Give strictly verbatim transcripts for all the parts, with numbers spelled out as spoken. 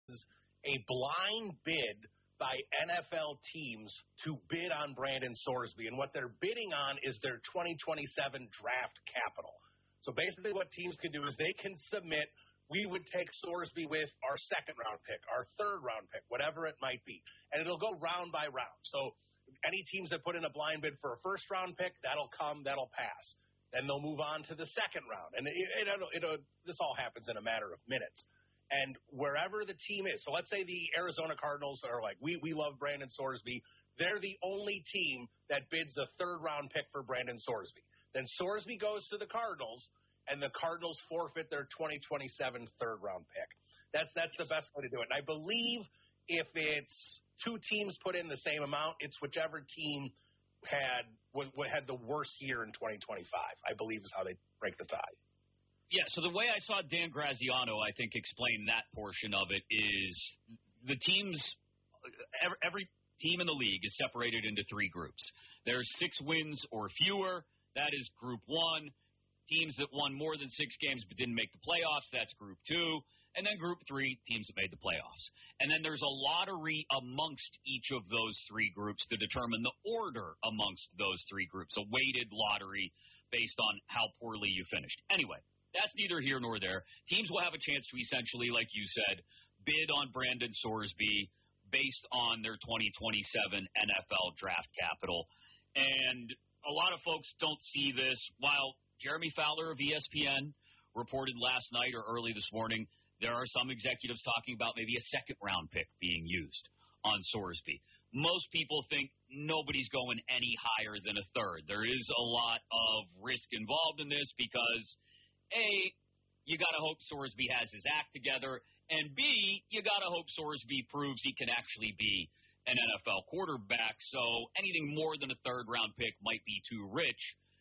a blind bid by N F L teams to bid on Brandon Sorsby. And what they're bidding on is their twenty twenty-seven draft capital. So basically what teams can do is they can submit, we would take Sorsby with our second round pick, our third round pick, whatever it might be. And it'll go round by round. So any teams that put in a blind bid for a first round pick, that'll come, that'll pass. Then they'll move on to the second round. And it, it, it, it, this all happens in a matter of minutes. And wherever the team is, so let's say the Arizona Cardinals are like, we, we love Brandon Sorsby. They're the only team that bids a third-round pick for Brandon Sorsby. Then Sorsby goes to the Cardinals, and the Cardinals forfeit their twenty twenty-seven third-round pick. That's that's the best way to do it. And I believe if it's two teams put in the same amount, it's whichever team had what had the worst year in twenty twenty-five, I believe is how they break the tie. Yeah, so the way I saw Dan Graziano, I think, explain that portion of it is the teams, every, every team in the league is separated into three groups. There's six wins or fewer. That is group one. Teams that won more than six games but didn't make the playoffs, that's group two. And then group three, teams that made the playoffs. And then there's a lottery amongst each of those three groups to determine the order amongst those three groups, a weighted lottery based on how poorly you finished. Anyway. That's neither here nor there. Teams will have a chance to essentially, like you said, bid on Brandon Sorsby based on their twenty twenty-seven N F L draft capital. And a lot of folks don't see this. While Jeremy Fowler of E S P N reported last night or early this morning, there are some executives talking about maybe a second-round pick being used on Sorsby. Most people think nobody's going any higher than a third. There is a lot of risk involved in this because A, you got to hope Sorsby has his act together, and B, you got to hope Sorsby proves he can actually be an N F L quarterback. So anything more than a third-round pick might be too rich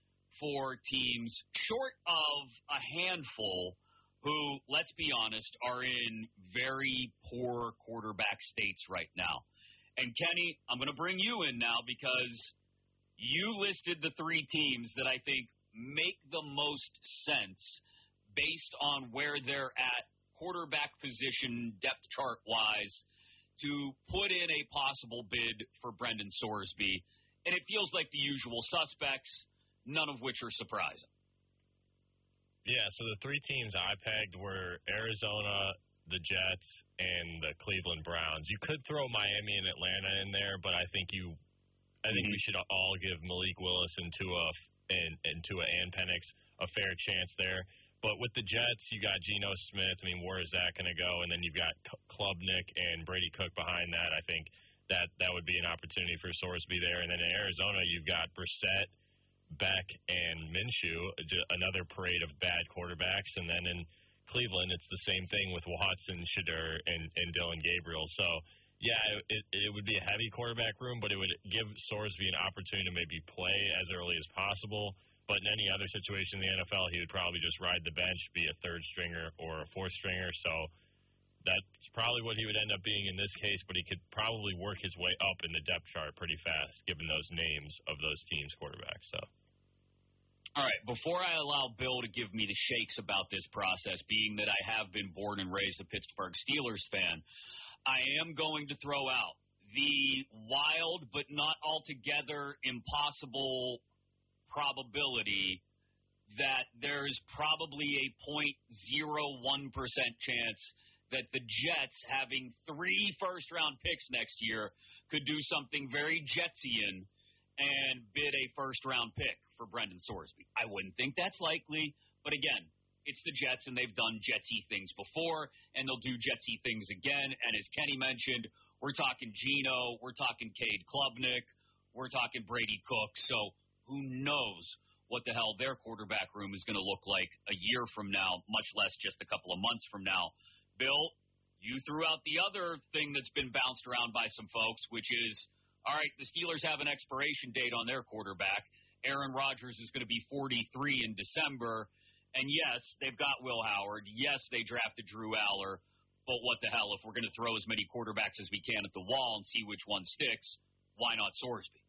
for teams, short of a handful who, let's be honest, are in very poor quarterback states right now. And, Kenny, I'm going to bring you in now because you listed the three teams that I think make the most sense based on where they're at quarterback position, depth chart-wise, to put in a possible bid for Brendan Sorsby. And it feels like the usual suspects, none of which are surprising. Yeah, so the three teams I pegged were Arizona, the Jets, and the Cleveland Browns. You could throw Miami and Atlanta in there, but I think you, I think mm-hmm. we should all give Malik Willis and Tua and, and Tua and Penix a fair chance there. But with the Jets, you got Geno Smith. I mean, where is that going to go? And then you've got Klubnik and Brady Cook behind that. I think that that would be an opportunity for Sorsby there. And then in Arizona, you've got Brissett, Beck, and Minshew, another parade of bad quarterbacks. And then in Cleveland, it's the same thing with Watson, Shedeur, and, and Dylan Gabriel. So, yeah, it, it would be a heavy quarterback room, but it would give Sorsby an opportunity to maybe play as early as possible. But in any other situation in the N F L, he would probably just ride the bench, be a third stringer or a fourth stringer. So that's probably what he would end up being in this case, but he could probably work his way up in the depth chart pretty fast, given those names of those teams' quarterbacks. So. All right, before I allow Bill to give me the shakes about this process, being that I have been born and raised a Pittsburgh Steelers fan, I am going to throw out the wild but not altogether impossible probability that there's probably a zero point zero one percent chance that the Jets, having three first-round picks next year, could do something very Jetsian and bid a first-round pick for Brendan Sorsby. I wouldn't think that's likely, but again, it's the Jets, and they've done Jetsy things before, and they'll do Jetsy things again. And as Kenny mentioned, we're talking Geno, we're talking Cade Klubnik, we're talking Brady Cook, so who knows what the hell their quarterback room is going to look like a year from now, much less just a couple of months from now. Bill, you threw out the other thing that's been bounced around by some folks, which is, all right, the Steelers have an expiration date on their quarterback. Aaron Rodgers is going to be forty-three in December. And yes, they've got Will Howard. Yes, they drafted Drew Aller. But what the hell, if we're going to throw as many quarterbacks as we can at the wall and see which one sticks, why not Sorsby?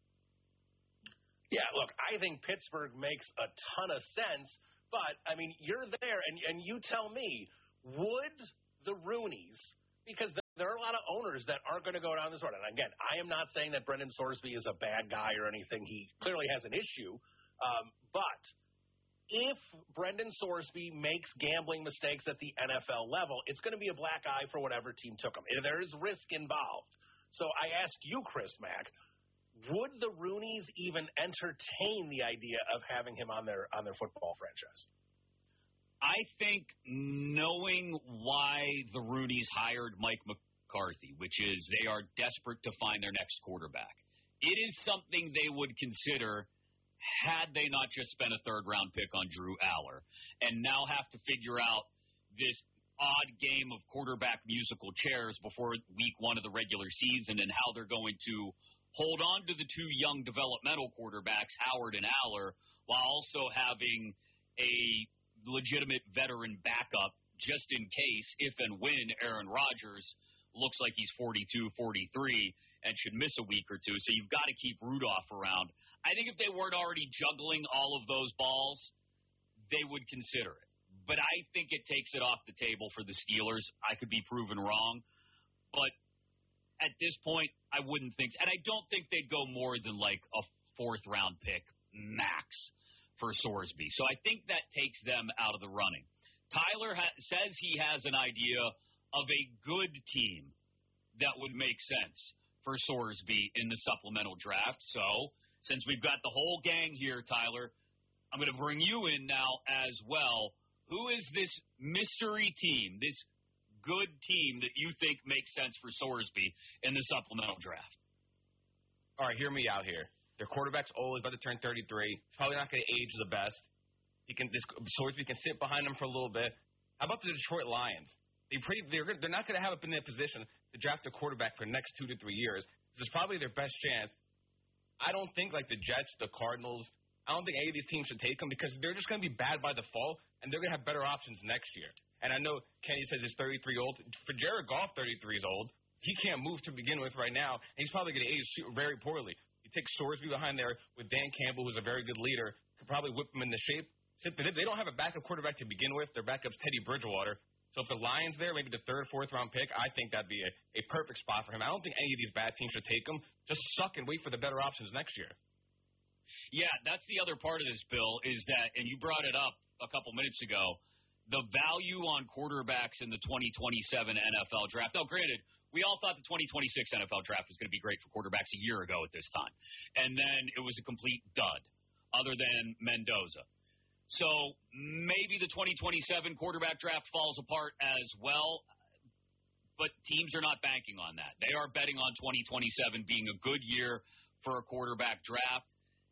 Yeah, look, I think Pittsburgh makes a ton of sense. But, I mean, you're there, and, and you tell me, would the Rooneys, because there are a lot of owners that aren't going to go down this road. And again, I am not saying that Brendan Sorsby is a bad guy or anything. He clearly has an issue. Um, but if Brendan Sorsby makes gambling mistakes at the N F L level, it's going to be a black eye for whatever team took him. There is risk involved. So I ask you, Chris Mack, would the Rooneys even entertain the idea of having him on their on their football franchise? I think knowing why the Rooneys hired Mike McCarthy, which is they are desperate to find their next quarterback, it is something they would consider had they not just spent a third-round pick on Drew Aller and now have to figure out this odd game of quarterback musical chairs before week one of the regular season and how they're going to hold on to the two young developmental quarterbacks, Howard and Aller, while also having a legitimate veteran backup just in case, if and when Aaron Rodgers looks like he's forty-two, forty-three and should miss a week or two. So you've got to keep Rudolph around. I think if they weren't already juggling all of those balls, they would consider it. But I think it takes it off the table for the Steelers. I could be proven wrong. But at this point, I wouldn't think – and I don't think they'd go more than like a fourth-round pick max for Sorsby. So I think that takes them out of the running. Tyler ha- says he has an idea of a good team that would make sense for Sorsby in the supplemental draft. So since we've got the whole gang here, Tyler, I'm going to bring you in now as well. Who is this mystery team, this good team that you think makes sense for Sorsby in the supplemental draft? All right, hear me out here. Their quarterback's old, he's about to turn thirty-three. He's probably not going to age the best. He can, this Sorsby can sit behind him for a little bit. How about the Detroit Lions? They pretty, they're, they're not going to have up in their position to draft a quarterback for the next two to three years. This is probably their best chance. I don't think like the Jets, the Cardinals, I don't think any of these teams should take him because they're just going to be bad by default, and they're going to have better options next year. And I know Kenny says he's thirty-three old. For Jared Goff, thirty-three is old. He can't move to begin with right now, and he's probably going to age very poorly. You take Sorsby behind there with Dan Campbell, who's a very good leader, could probably whip him into shape. They don't have a backup quarterback to begin with. Their backup's Teddy Bridgewater. So if the Lions there, maybe the third, fourth-round pick, I think that'd be a, a perfect spot for him. I don't think any of these bad teams should take him. Just suck and wait for the better options next year. Yeah, that's the other part of this, Bill, is that, and you brought it up a couple minutes ago, the value on quarterbacks in the twenty twenty-seven N F L draft. Now, granted, we all thought the twenty twenty-six N F L draft was going to be great for quarterbacks a year ago at this time. And then it was a complete dud, other than Mendoza. So maybe the twenty twenty-seven quarterback draft falls apart as well, but teams are not banking on that. They are betting on twenty twenty-seven being a good year for a quarterback draft.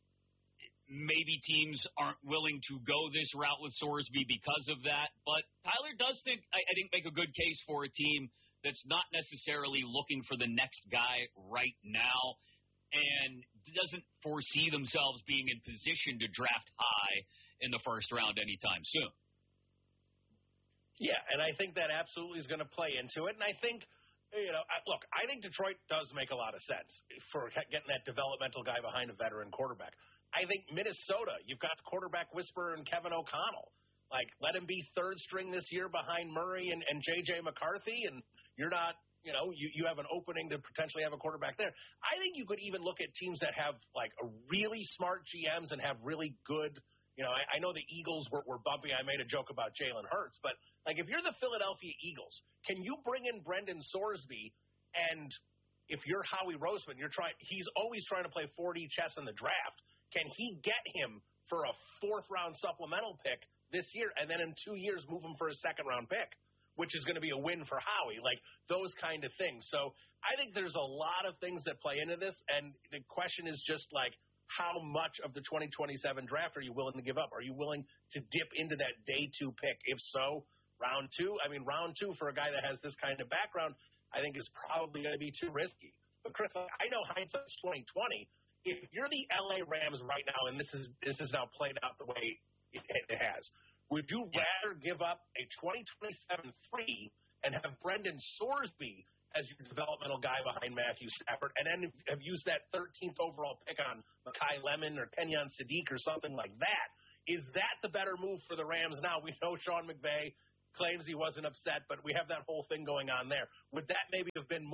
Maybe teams aren't willing to go this route with Sorsby because of that, but Tyler does think, I, I think, make a good case for a team that's not necessarily looking for the next guy right now and doesn't foresee themselves being in position to draft high in the first round anytime soon. Yeah, and I think that absolutely is going to play into it. And I think, you know, I, look, I think Detroit does make a lot of sense for getting that developmental guy behind a veteran quarterback. I think Minnesota, you've got the quarterback whisperer and Kevin O'Connell. Like, let him be third string this year behind Murray and, and J J McCarthy, and you're not, you know, you, you have an opening to potentially have a quarterback there. I think you could even look at teams that have, like, a really smart G Ms and have really good, you know, I, I know the Eagles were, were bumpy. I made a joke about Jalen Hurts, but, like, if you're the Philadelphia Eagles, can you bring in Brendan Sorsby, and if you're Howie Roseman, you're trying, he's always trying to play four D chess in the draft. Can he get him for a fourth-round supplemental pick this year, and then in two years move him for a second-round pick, which is going to be a win for Howie, like those kind of things. So I think there's a lot of things that play into this, and the question is just like how much of the twenty twenty-seven draft are you willing to give up? Are you willing to dip into that day two pick? If so, round two, I mean, round two for a guy that has this kind of background, I think is probably going to be too risky. But, Chris, I know hindsight's twenty twenty. If you're the L A Rams right now, and this is this is now played out the way it, it has, would you rather give up a twenty twenty-seven three and have Brendan Sorsby as your developmental guy behind Matthew Stafford, and then have used that thirteenth overall pick on Mekhi Lemon or Kenyon Sadiq or something like that? Is that the better move for the Rams now? We know Sean McVay claims he wasn't upset, but we have that whole thing going on there. Would that maybe have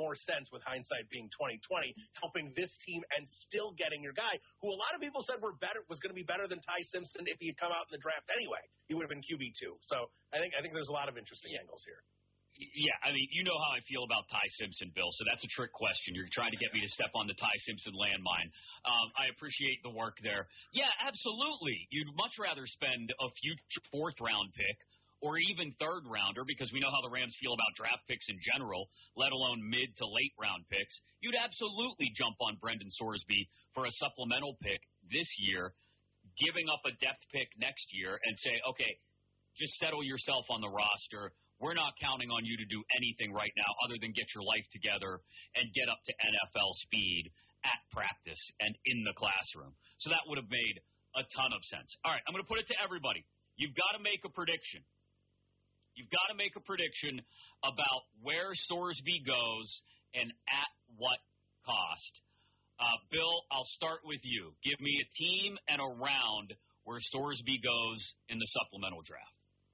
more sense with hindsight being twenty twenty, helping this team and still getting your guy, who a lot of people said were better was going to be better than Ty Simpson if he had come out in the draft anyway. He would have been Q B two. So I think I think there's a lot of interesting angles here. Yeah, I mean, you know how I feel about Ty Simpson, Bill, so that's a trick question. You're trying to get me to step on the Ty Simpson landmine. Um, I appreciate the work there. Yeah, absolutely. You'd much rather spend a future fourth-round pick or even third-rounder, because we know how the Rams feel about draft picks in general, let alone mid- to late-round picks. You'd absolutely jump on Brendan Sorsby for a supplemental pick this year, giving up a depth pick next year, and say, okay, just settle yourself on the roster. We're not counting on you to do anything right now other than get your life together and get up to N F L speed at practice and in the classroom. So that would have made a ton of sense. All right, I'm going to put it to everybody. You've got to make a prediction. You've got to make a prediction about where Sorsby goes and at what cost. Uh, Bill, I'll start with you. Give me a team and a round where Sorsby goes in the supplemental draft.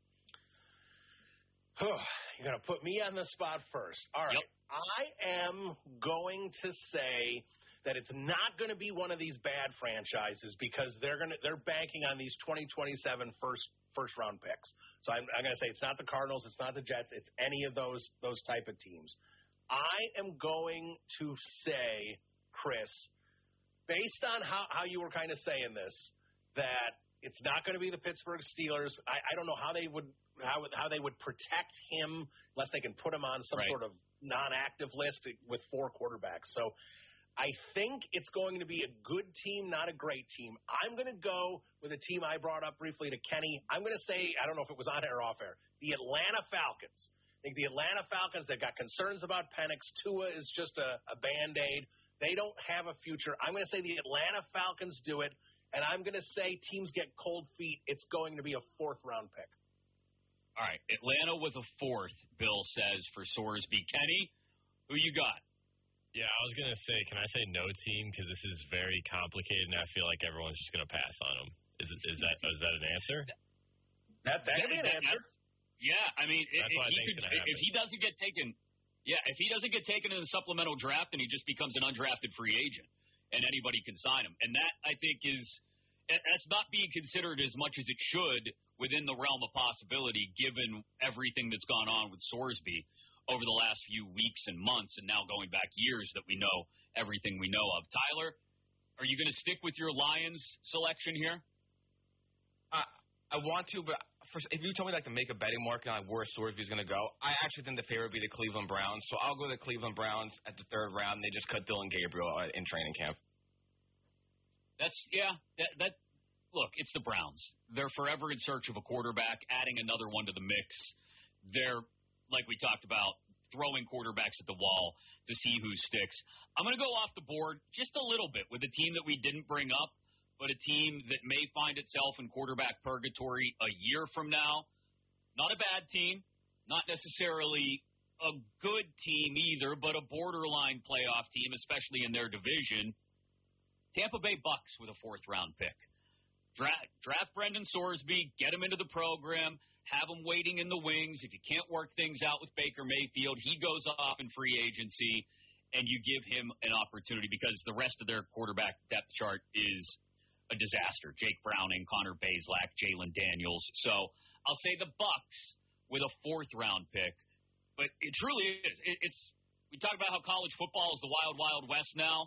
You're going to put me on the spot first. All right. Yep. I am going to say that it's not going to be one of these bad franchises because they're going to they're banking on these twenty twenty-seven first first round picks. So I'm, I'm going to say it's not the Cardinals, it's not the Jets, it's any of those those type of teams. I am going to say, Chris, based on how, how you were kind of saying this, that it's not going to be the Pittsburgh Steelers. I, I don't know how they would how how they would protect him unless they can put him on some right. sort of non-active list with four quarterbacks. So I think it's going to be a good team, not a great team. I'm going to go with a team I brought up briefly to Kenny. I'm going to say, I don't know if it was on air or off air, the Atlanta Falcons. I think the Atlanta Falcons, they've got concerns about Penix. Tua is just a, a Band-Aid. They don't have a future. I'm going to say the Atlanta Falcons do it. And I'm going to say teams get cold feet. It's going to be a fourth-round pick. All right, Atlanta with a fourth, Bill says, for Sorsby. Kenny, who you got? Yeah, I was going to say, can I say no team? Because this is very complicated, and I feel like everyone's just going to pass on him. Is it, is that is that an answer? That, that could be an answer. Yeah, I mean, if, if, he could, if he doesn't get taken – yeah, if he doesn't get taken in the supplemental draft, then he just becomes an undrafted free agent. And anybody can sign him. And that, I think, is that's not being considered as much as it should within the realm of possibility, given everything that's gone on with Sorsby over the last few weeks and months, and now going back years that we know everything we know of. Tyler, are you going to stick with your Lions selection here? Uh, I want to, but for, if you told me like to make a betting market on where Sorsby is going to go, I actually think the favorite would be the Cleveland Browns. So I'll go to the Cleveland Browns at the third round. They just cut Dylan Gabriel in training camp. That's yeah. That, that look, it's the Browns. They're forever in search of a quarterback. Adding another one to the mix. They're like we talked about, throwing quarterbacks at the wall to see who sticks. I'm going to go off the board just a little bit with a team that we didn't bring up, but a team that may find itself in quarterback purgatory a year from now. Not a bad team, not necessarily a good team either, but a borderline playoff team, especially in their division. Tampa Bay Bucks with a fourth-round pick. Draft, draft Brendan Sorsby, get him into the program, have him waiting in the wings. If you can't work things out with Baker Mayfield, he goes off in free agency, and you give him an opportunity because the rest of their quarterback depth chart is a disaster. Jake Browning, Connor Bazelak, Jalen Daniels. So I'll say the Bucks with a fourth-round pick. But it truly is. It, it's we talk about how college football is the wild, wild west now.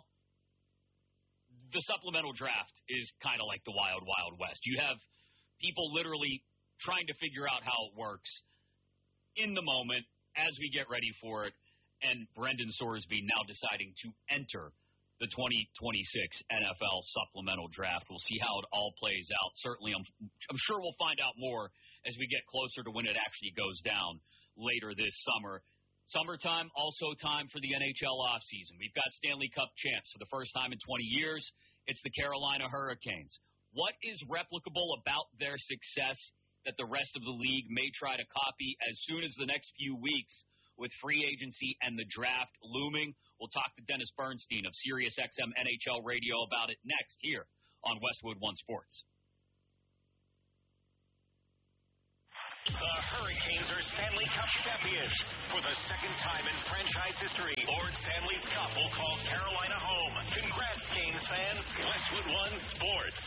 The supplemental draft is kind of like the wild, wild west. You have people literally trying to figure out how it works in the moment as we get ready for it, and Brendan Sorsby now deciding to enter the twenty twenty-six N F L supplemental draft. We'll see how it all plays out. Certainly, I'm, I'm sure we'll find out more as we get closer to when it actually goes down later this summer. Summertime, also time for the N H L offseason. We've got Stanley Cup champs for the first time in twenty years. It's the Carolina Hurricanes. What is replicable about their success that the rest of the league may try to copy as soon as the next few weeks with free agency and the draft looming? We'll talk to Dennis Bernstein of SiriusXM N H L Radio about it next here on Westwood One Sports. The Hurricanes are Stanley Cup champions. For the second time in franchise history, Lord Stanley's Cup will call Carolina home. Congrats, Canes fans. Westwood One Sports.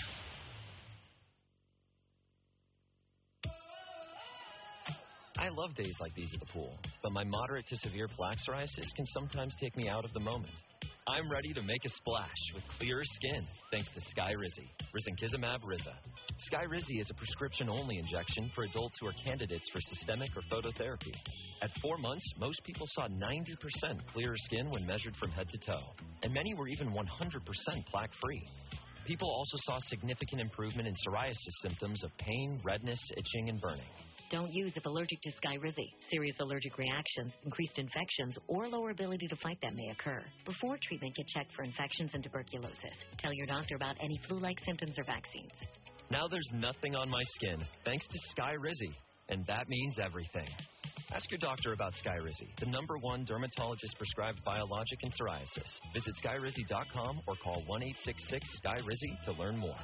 I love days like these at the pool, but my moderate to severe plaque psoriasis can sometimes take me out of the moment. I'm ready to make a splash with clearer skin thanks to Skyrizi, risankizumab Riza. Skyrizi is a prescription-only injection for adults who are candidates for systemic or phototherapy. At four months, most people saw ninety percent clearer skin when measured from head to toe, and many were even one hundred percent plaque-free. People also saw significant improvement in psoriasis symptoms of pain, redness, itching, and burning. Don't use if allergic to Skyrizi. Serious allergic reactions, increased infections, or lower ability to fight them may occur. Before treatment, get checked for infections and tuberculosis. Tell your doctor about any flu-like symptoms or vaccines. Now there's nothing on my skin thanks to Skyrizi, and that means everything. Ask your doctor about Skyrizi, the number one dermatologist-prescribed biologic in psoriasis. Visit Skyrizi dot com or call one eight six six Skyrizi to learn more.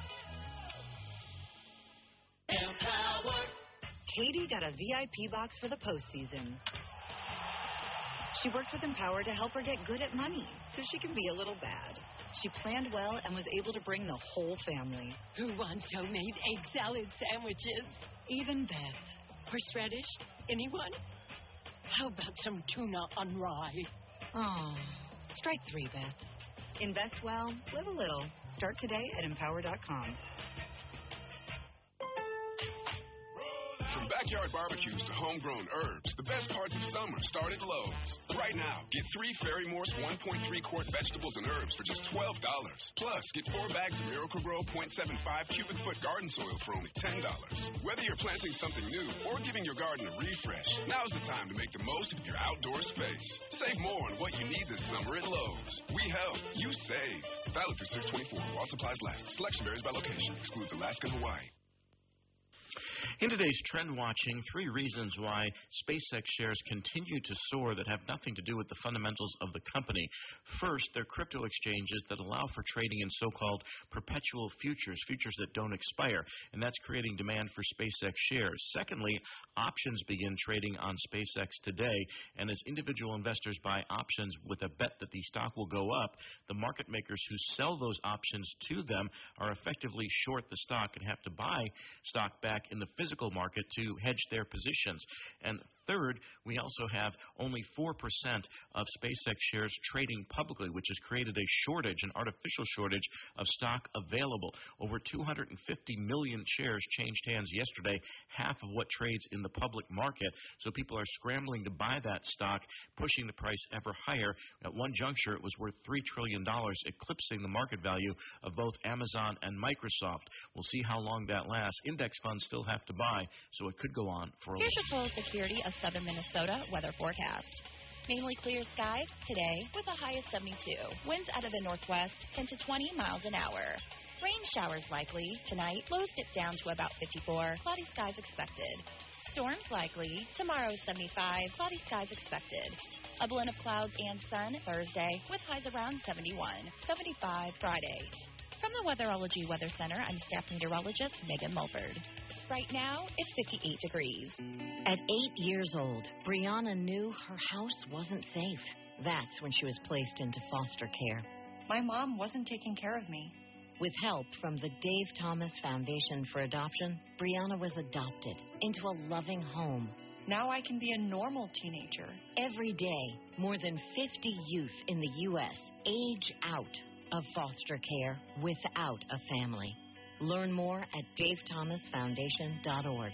Empower. Katie got a V I P box for the postseason. She worked with Empower to help her get good at money so she can be a little bad. She planned well and was able to bring the whole family. Who wants homemade egg salad sandwiches? Even Beth. Horseradish? Anyone? How about some tuna on rye? Oh, strike three, Beth. Invest well, live a little. Start today at empower dot com. From backyard barbecues to homegrown herbs, the best parts of summer start at Lowe's. Right now, get three Fairy Morse one point three quart vegetables and herbs for just twelve dollars. Plus, get four bags of Miracle-Gro point seven five cubic foot garden soil for only ten dollars. Whether you're planting something new or giving your garden a refresh, now's the time to make the most of your outdoor space. Save more on what you need this summer at Lowe's. We help, you save. Valid through six twenty-four while supplies last. Selection varies by location. Excludes Alaska and Hawaii. In today's trend watching, three reasons why SpaceX shares continue to soar that have nothing to do with the fundamentals of the company. First, they're crypto exchanges that allow for trading in so-called perpetual futures, futures that don't expire, and that's creating demand for SpaceX shares. Secondly, options begin trading on SpaceX today, and as individual investors buy options with a bet that the stock will go up, the market makers who sell those options to them are effectively short the stock and have to buy stock back in the physical market to hedge their positions. And third, we also have only four percent of SpaceX shares trading publicly, which has created a shortage, an artificial shortage of stock available. Over two hundred fifty million shares changed hands yesterday, half of what trades in the public market. So people are scrambling to buy that stock, pushing the price ever higher. At one juncture, it was worth three trillion dollars, eclipsing the market value of both Amazon and Microsoft. We'll see how long that lasts. Index funds still have to buy, so it could go on for a Here's while. your total security of southern Minnesota weather forecast. Mainly clear skies today with a high of seventy-two. Winds out of the northwest ten to twenty miles an hour. Rain showers likely tonight. Lows dip down to about fifty-four. Cloudy skies expected. Storms likely. Tomorrow seventy-five. Cloudy skies expected. A blend of clouds and sun Thursday with highs around seventy-one. seventy-five Friday. From the Weatherology Weather Center, I'm staff meteorologist Megan Mulford. Right now, it's fifty-eight degrees. At eight years old, Brianna knew her house wasn't safe. That's when she was placed into foster care. My mom wasn't taking care of me. With help from the Dave Thomas Foundation for Adoption, Brianna was adopted into a loving home. Now I can be a normal teenager. Every day, more than fifty youth in the U S age out of foster care without a family. Learn more at dave thomas foundation dot org.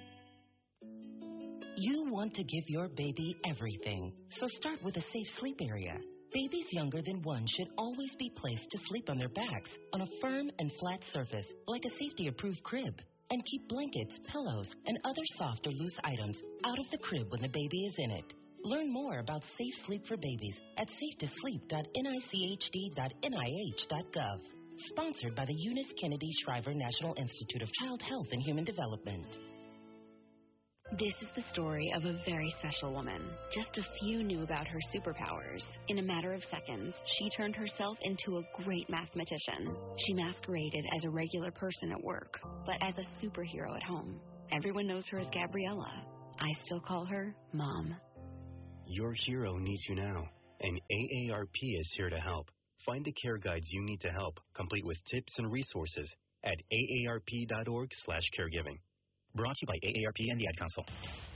You want to give your baby everything, so start with a safe sleep area. Babies younger than one should always be placed to sleep on their backs on a firm and flat surface like a safety-approved crib. And keep blankets, pillows, and other soft or loose items out of the crib when the baby is in it. Learn more about safe sleep for babies at safe to sleep dot N I C H D dot N I H dot gov. Sponsored by the Eunice Kennedy Shriver National Institute of Child Health and Human Development. This is the story of a very special woman. Just a few knew about her superpowers. In a matter of seconds, she turned herself into a great mathematician. She masqueraded as a regular person at work, but as a superhero at home. Everyone knows her as Gabriella. I still call her Mom. Your hero needs you now, and A A R P is here to help. Find the care guides you need to help, complete with tips and resources at A A R P dot org slash caregiving. Brought to you by A A R P and the Ad Council.